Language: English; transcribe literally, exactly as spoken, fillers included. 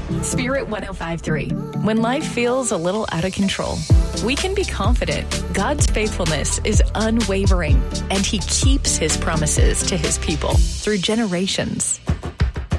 Spirit one oh five point three. When life feels a little out of control, we can be confident God's faithfulness is unwavering, and He keeps His promises to His people through generations.